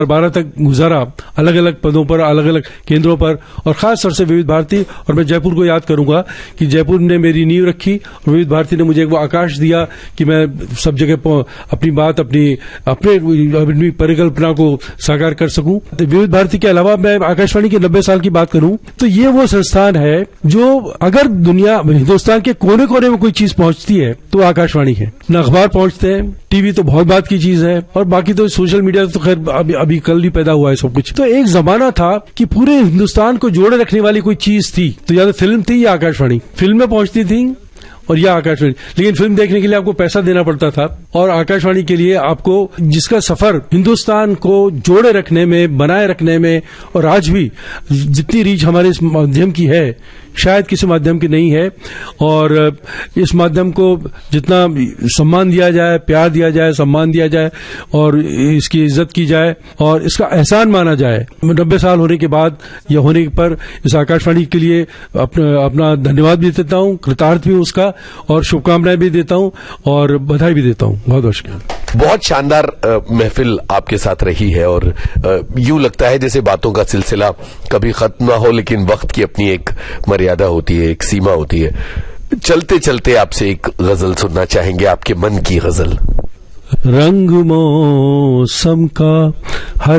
2012 तक गुजारा अलग अलग पदों पर, अलग अलग केंद्रों पर, और खास तौर से विविध भारती। और मैं जयपुर को याद करूंगा कि जयपुर ने मेरी नींव रखी और विविध भारती ने मुझे एक वो आकाश दिया कि मैं सब जगह अपनी बात, अपनी परिकल्पना को साकार कर सकूं। तो विविध भारती के अलावा मैं आकाशवाणी के 90 साल की बात करूं तो ये वो संस्थान है जो अगर हिंदुस्तान के कोने कोने में कोई चीज पहुंचती है तो आकाशवाणी है। न अखबार पहुंचते हैं, टीवी तो बहुत बात की चीज है, और बाकी तो सोशल मीडिया तो खैर अभी कल ही पैदा हुआ है सब कुछ। तो एक जमाना था कि पूरे हिंदुस्तान को जोड़े रखने वाली कोई चीज थी तो या तो फिल्म थी या आकाशवाणी। फिल्में पहुंचती थी और यह आकाशवाणी, लेकिन फिल्म देखने के लिए आपको पैसा देना पड़ता था, और आकाशवाणी के लिए आपको, जिसका सफर हिंदुस्तान को जोड़े रखने में, बनाए रखने में, और आज भी जितनी रीच हमारे इस माध्यम की है शायद किसी माध्यम की नहीं है। और इस माध्यम को जितना सम्मान दिया जाए, प्यार दिया जाए, सम्मान दिया जाए और इसकी इज्जत की जाए और इसका एहसान माना जाए, 90 साल होने के बाद या होने पर इस आकाशवाणी के लिए अपना धन्यवाद भी देता हूं, कृतार्थ भी उसका, और शुभकामनाएं भी देता हूं और बधाई भी देता हूं। बहुत बहुत शुक्रिया। बहुत शानदार महफिल आपके साथ रही है और यूं लगता है जैसे बातों का सिलसिला कभी खत्म ना हो, लेकिन वक्त की अपनी एक मर्यादा होती है, एक सीमा होती है। चलते चलते आपसे एक गजल सुनना चाहेंगे, आपके मन की गजल। रंग मौसम का